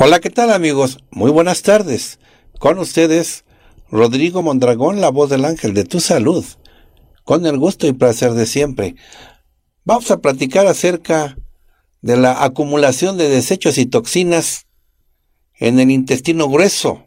Hola, ¿qué tal amigos? Muy buenas tardes. Con ustedes, Rodrigo Mondragón, la voz del ángel de tu salud. Con el gusto y placer de siempre. Vamos a platicar acerca de la acumulación de desechos y toxinas en el intestino grueso.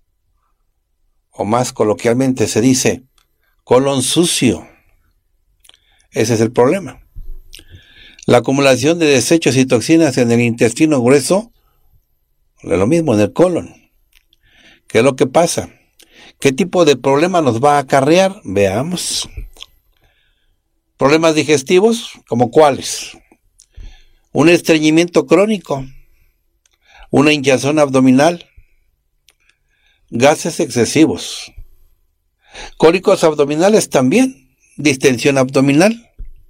O más coloquialmente se dice, colon sucio. Ese es el problema. La acumulación de desechos y toxinas en el intestino grueso, lo mismo en el colon. ¿Qué es lo que pasa? ¿Qué tipo de problema nos va a acarrear? Veamos. Problemas digestivos, ¿como cuáles? Un estreñimiento crónico, una hinchazón abdominal, gases excesivos, cólicos abdominales también, distensión abdominal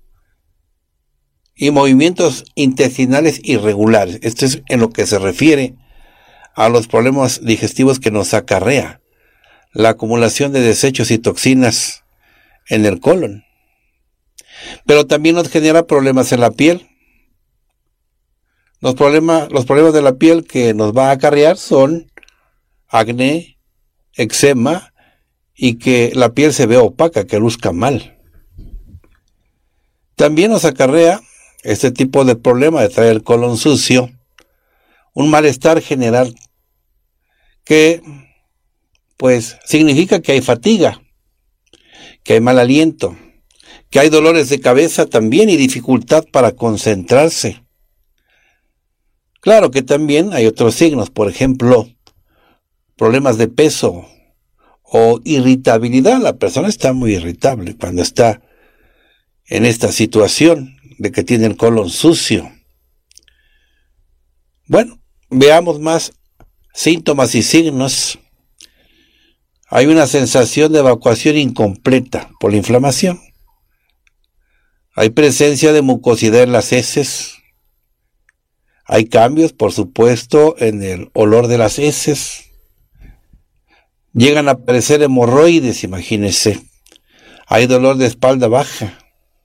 y movimientos intestinales irregulares. Esto es en lo que se refiere a los problemas digestivos que nos acarrea la acumulación de desechos y toxinas en el colon. Pero también nos genera problemas en la piel. Los problemas de la piel que nos va a acarrear son acné, eczema y que la piel se vea opaca, que luzca mal. También nos acarrea este tipo de problema de traer el colon sucio, un malestar general que pues significa que hay fatiga, que hay mal aliento, que hay dolores de cabeza también y dificultad para concentrarse. Claro que también hay otros signos, por ejemplo, problemas de peso o irritabilidad. La persona está muy irritable cuando está en esta situación de que tiene el colon sucio. Bueno, veamos más síntomas y signos. Hay una sensación de evacuación incompleta por la inflamación. Hay presencia de mucosidad en las heces. Hay cambios, por supuesto, en el olor de las heces. Llegan a aparecer hemorroides, imagínense. Hay dolor de espalda baja.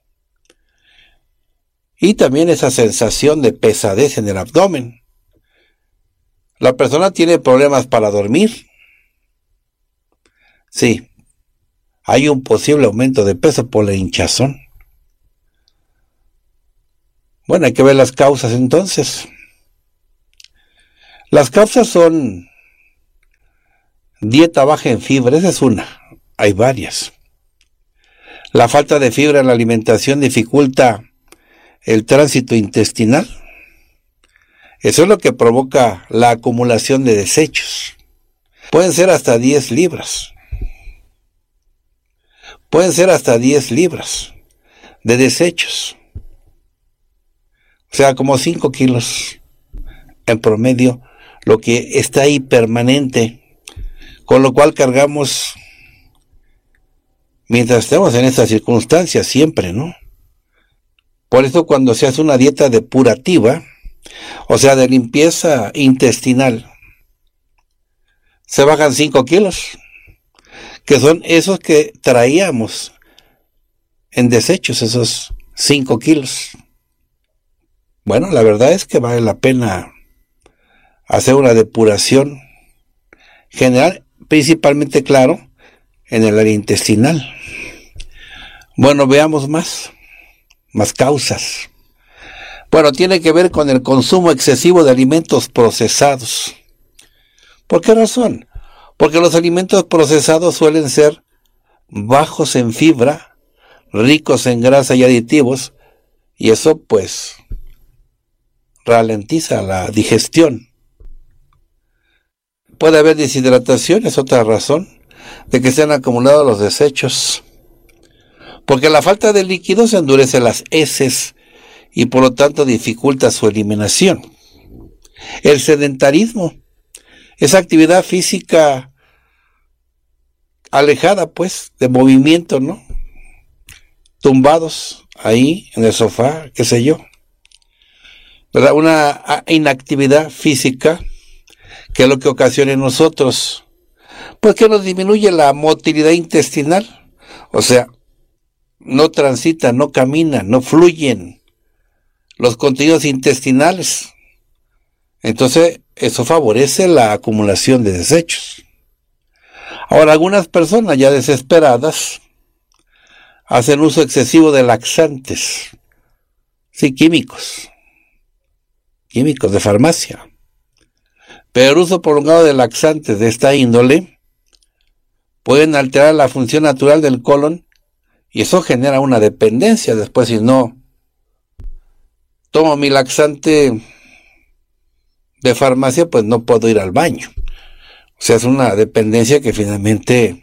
Y también esa sensación de pesadez en el abdomen. La persona tiene problemas para dormir. Sí, hay un posible aumento de peso por la hinchazón. Bueno, hay que ver las causas entonces. Las causas son dieta baja en fibra, esa es una, hay varias. La falta de fibra en la alimentación dificulta el tránsito intestinal. Eso es lo que provoca la acumulación de desechos. Pueden ser hasta 10 libras. Pueden ser hasta 10 libras de desechos. O sea, como 5 kilos en promedio, lo que está ahí permanente, con lo cual cargamos mientras estemos en estas circunstancias siempre, ¿no? Por eso cuando se hace una dieta depurativa, o sea, de limpieza intestinal, se bajan 5 kilos, que son esos que traíamos en desechos, esos 5 kilos. Bueno, la verdad es que vale la pena hacer una depuración general, principalmente, claro, en el área intestinal. Bueno, veamos más causas. Bueno, tiene que ver con el consumo excesivo de alimentos procesados. ¿Por qué razón? Porque los alimentos procesados suelen ser bajos en fibra, ricos en grasa y aditivos, y eso pues ralentiza la digestión. Puede haber deshidratación, es otra razón de que se han acumulado los desechos. Porque la falta de líquidos endurece las heces y por lo tanto dificulta su eliminación. El sedentarismo, esa actividad física alejada pues de movimiento, ¿no? Tumbados ahí en el sofá, qué sé yo. ¿Verdad? Una inactividad física que es lo que ocasiona en nosotros, pues que nos disminuye la motilidad intestinal, o sea, no transitan, no caminan, no fluyen los contenidos intestinales. Entonces, eso favorece la acumulación de desechos. Ahora, algunas personas ya desesperadas hacen uso excesivo de laxantes, sí, químicos de farmacia. Pero el uso prolongado de laxantes de esta índole pueden alterar la función natural del colon y eso genera una dependencia. Después, si no tomo mi laxante de farmacia, pues no puedo ir al baño. O sea, es una dependencia que finalmente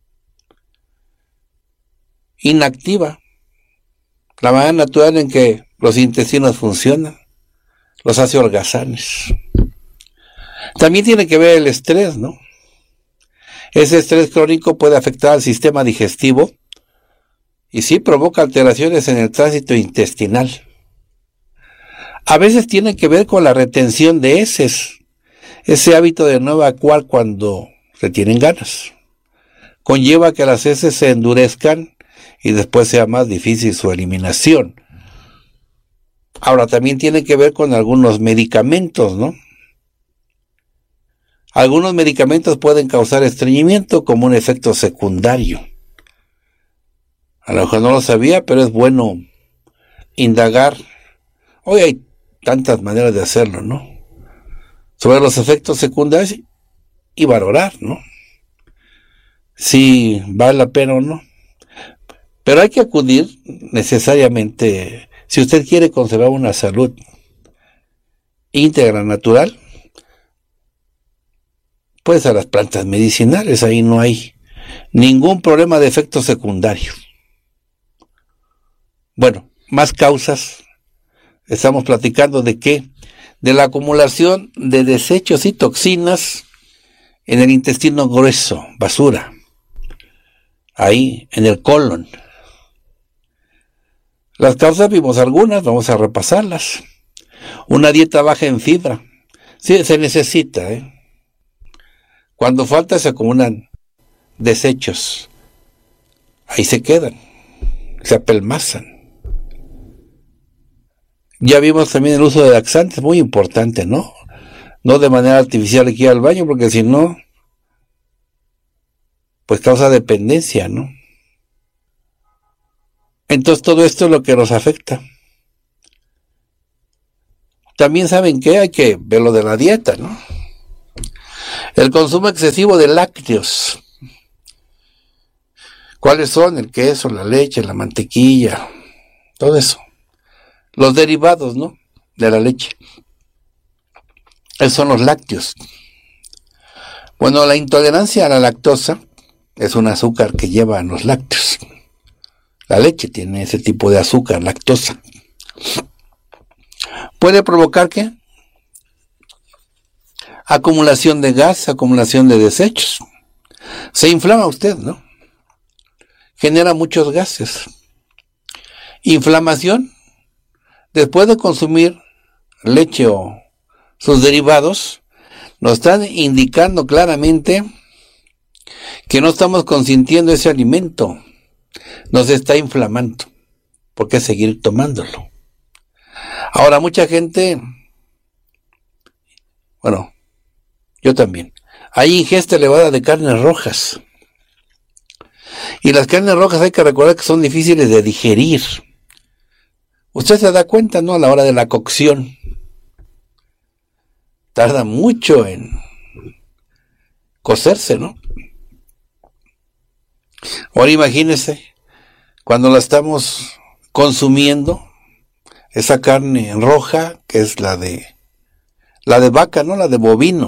inactiva la manera natural en que los intestinos funcionan, los hace holgazanes. También tiene que ver el estrés, ¿no? Ese estrés crónico puede afectar al sistema digestivo y sí provoca alteraciones en el tránsito intestinal. A veces tiene que ver con la retención de heces, ese hábito de no evacuar cuando se tienen ganas. Conlleva que las heces se endurezcan y después sea más difícil su eliminación. Ahora, también tiene que ver con algunos medicamentos, ¿no? Algunos medicamentos pueden causar estreñimiento como un efecto secundario. A lo mejor no lo sabía, pero es bueno indagar. Hoy hay tantas maneras de hacerlo, ¿no? Sobre los efectos secundarios y valorar, ¿no? Si vale la pena o no. Pero hay que acudir necesariamente, si usted quiere conservar una salud íntegra, natural, pues a las plantas medicinales. Ahí no hay ningún problema de efecto secundario. Bueno, más causas. Estamos platicando de qué, de la acumulación de desechos y toxinas en el intestino grueso, basura, ahí en el colon. Las causas vimos algunas, vamos a repasarlas. Una dieta baja en fibra, sí, se necesita, Cuando falta se acumulan desechos, ahí se quedan, se apelmazan. Ya vimos también el uso de laxantes, muy importante, ¿no? No de manera artificial aquí al baño, porque si no, pues causa dependencia, ¿no? Entonces todo esto es lo que nos afecta. También saben que hay que ver lo de la dieta, ¿no? El consumo excesivo de lácteos. ¿Cuáles son? El queso, la leche, la mantequilla, todo eso. Los derivados, ¿no? De la leche. Esos son los lácteos. Bueno, la intolerancia a la lactosa es un azúcar que llevan los lácteos. La leche tiene ese tipo de azúcar, lactosa. Puede provocar, ¿qué? Acumulación de gas, acumulación de desechos. Se inflama usted, ¿no? Genera muchos gases. Inflamación. Después de consumir leche o sus derivados, nos están indicando claramente que no estamos consintiendo ese alimento. Nos está inflamando. ¿Por qué seguir tomándolo? Ahora, mucha gente, bueno, yo también, hay ingesta elevada de carnes rojas. Y las carnes rojas hay que recordar que son difíciles de digerir. Usted se da cuenta, ¿no? A la hora de la cocción. Tarda mucho en cocerse, ¿no? Ahora imagínese, cuando la estamos consumiendo, esa carne roja, que es la de vaca, ¿no? La de bovino.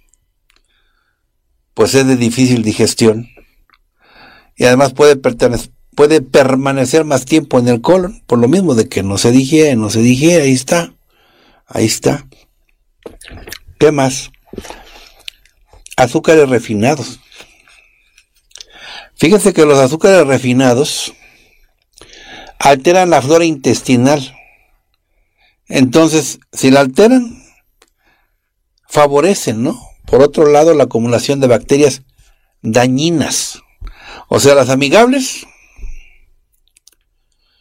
Pues es de difícil digestión. Y además puede permanecer más tiempo en el colon, por lo mismo de que no se digiere, ahí está. ¿Qué más? Azúcares refinados. Fíjense que los azúcares refinados alteran la flora intestinal. Entonces, si la alteran, favorecen, ¿no? Por otro lado, la acumulación de bacterias dañinas. O sea, las amigables,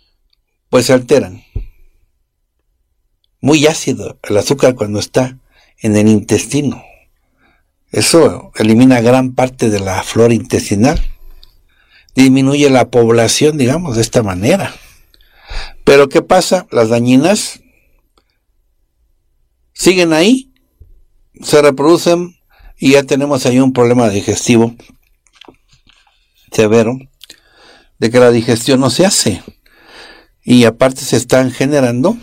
pues se alteran. Muy ácido el azúcar cuando está en el intestino. Eso elimina gran parte de la flora intestinal. Disminuye la población, digamos, de esta manera. Pero ¿qué pasa? Las dañinas siguen ahí, se reproducen y ya tenemos ahí un problema digestivo severo, de que la digestión no se hace. Y aparte se están generando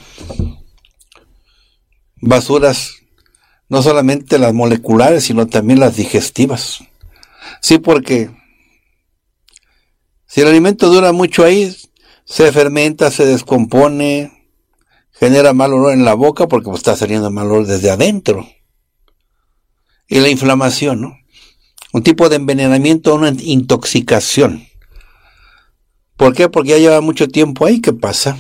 basuras, no solamente las moleculares, sino también las digestivas. Sí, porque si el alimento dura mucho ahí, se fermenta, se descompone, genera mal olor en la boca porque está saliendo mal olor desde adentro. Y la inflamación, ¿no? Un tipo de envenenamiento, una intoxicación. ¿Por qué? Porque ya lleva mucho tiempo ahí. ¿Qué pasa?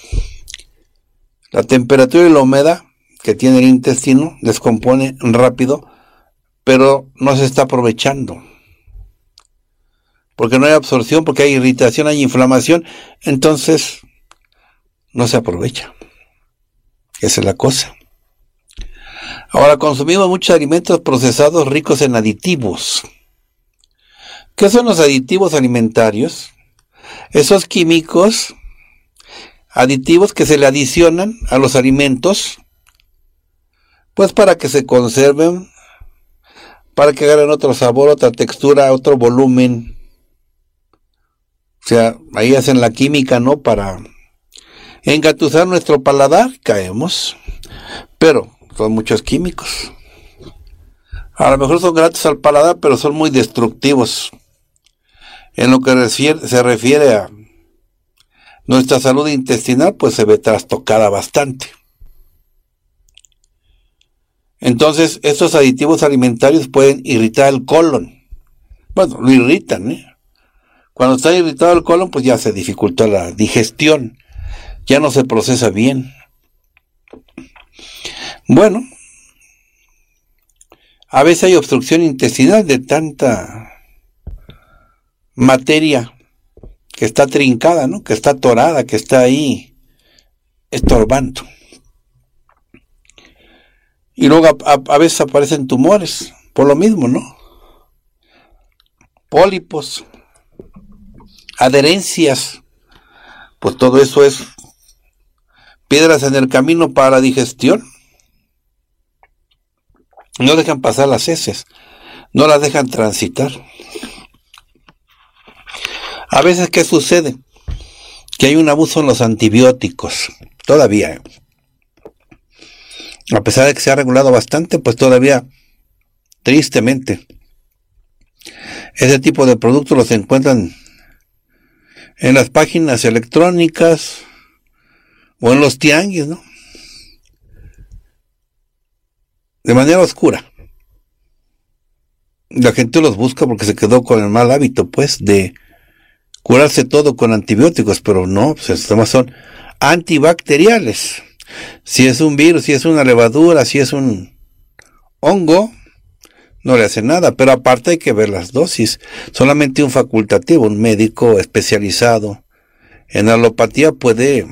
La temperatura y la humedad que tiene el intestino descompone rápido, pero no se está aprovechando. Porque no hay absorción, porque hay irritación, hay inflamación, entonces no se aprovecha. Esa es la cosa. Ahora, consumimos muchos alimentos procesados ricos en aditivos. ¿Qué son los aditivos alimentarios? Esos químicos aditivos que se le adicionan a los alimentos, pues para que se conserven, para que agarren otro sabor, otra textura, otro volumen. O sea, ahí hacen la química, ¿no? Para engatusar nuestro paladar, caemos. Pero son muchos químicos. A lo mejor son gratos al paladar, pero son muy destructivos. En lo que se refiere a nuestra salud intestinal, pues se ve trastocada bastante. Entonces, estos aditivos alimentarios pueden irritar el colon. Bueno, lo irritan, ¿eh? Cuando está irritado el colon, pues ya se dificulta la digestión. Ya no se procesa bien. Bueno, a veces hay obstrucción intestinal de tanta materia que está trincada, ¿no? Que está atorada, que está ahí estorbando. Y luego a veces aparecen tumores, por lo mismo, ¿no? Pólipos, adherencias, pues todo eso es piedras en el camino para la digestión. No dejan pasar las heces, no las dejan transitar. A veces, ¿qué sucede? Que hay un abuso en los antibióticos, todavía. A pesar de que se ha regulado bastante, pues todavía, tristemente, ese tipo de productos los encuentran en las páginas electrónicas o en los tianguis, ¿no? De manera oscura. La gente los busca porque se quedó con el mal hábito, pues, de curarse todo con antibióticos, pero no, pues estos temas son antibacteriales. Si es un virus, si es una levadura, si es un hongo, no le hace nada, pero aparte hay que ver las dosis. Solamente un facultativo, un médico especializado en alopatía puede,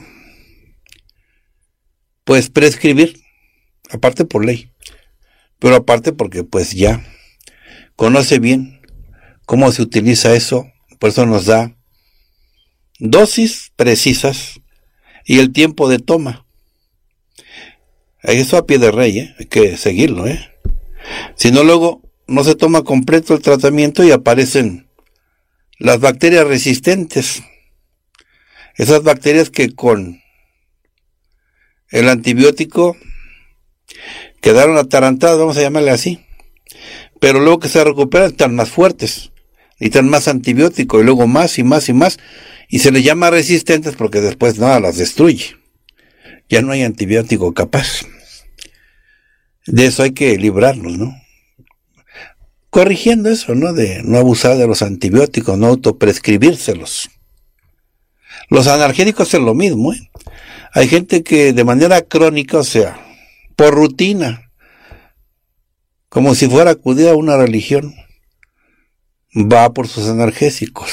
pues, prescribir, aparte por ley, pero aparte porque pues ya conoce bien cómo se utiliza eso, por eso nos da dosis precisas y el tiempo de toma. Eso a pie de rey, hay que seguirlo, Si no, luego no se toma completo el tratamiento y aparecen las bacterias resistentes. Esas bacterias que con el antibiótico quedaron atarantadas, vamos a llamarle así, pero luego que se recuperan están más fuertes, necesitan más antibiótico y luego más y más y más, y se les llama resistentes porque después nada las destruye. Ya no hay antibiótico capaz. De eso hay que librarnos, ¿no? Corrigiendo eso, ¿no? De no abusar de los antibióticos, no autoprescribírselos. Los analgésicos es lo mismo, Hay gente que de manera crónica, o sea, por rutina, como si fuera a acudir a una religión, va por sus analgésicos.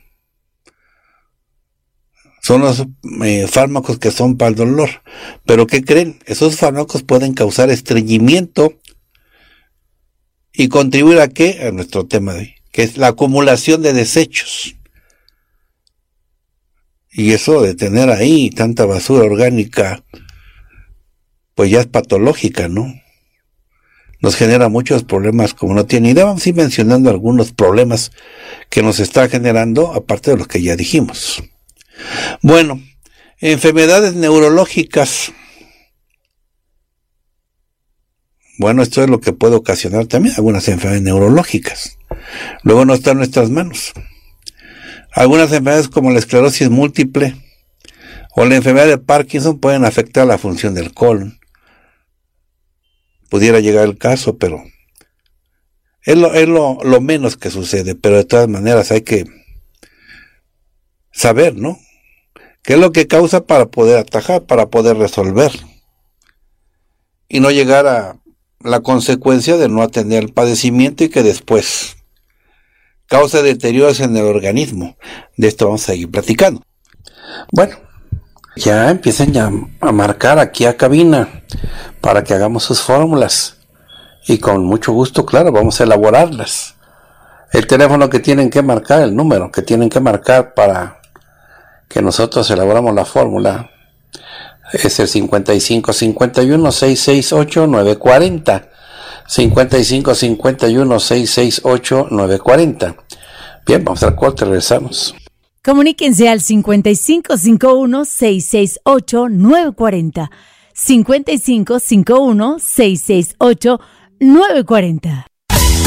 Son los fármacos que son para el dolor. Pero ¿qué creen? Esos fármacos pueden causar estreñimiento y contribuir a qué, a nuestro tema de hoy, que es la acumulación de desechos. Y eso de tener ahí tanta basura orgánica, pues ya es patológica, ¿no? Nos genera muchos problemas como no tiene idea. Vamos a ir mencionando algunos problemas que nos está generando, aparte de los que ya dijimos. Bueno, enfermedades neurológicas. Bueno, esto es lo que puede ocasionar también algunas enfermedades neurológicas. Luego no está en nuestras manos. Algunas enfermedades como la esclerosis múltiple o la enfermedad de Parkinson pueden afectar la función del colon. Pudiera llegar el caso, pero es lo menos que sucede. Pero de todas maneras hay que saber, ¿no? ¿Qué es lo que causa para poder atajar, para poder resolver? Y no llegar a la consecuencia de no atender el padecimiento y que después causa deterioros en el organismo. De esto vamos a seguir platicando. Bueno, ya empiecen ya a marcar aquí a cabina para que hagamos sus fórmulas. Y con mucho gusto, claro, vamos a elaborarlas. El teléfono que tienen que marcar, el número que tienen que marcar para que nosotros elaboramos la fórmula, es el 5551-668-940. 5551-668-940. Bien, vamos al corte, regresamos. Comuníquense al 5551-668-940. 5551-668-940.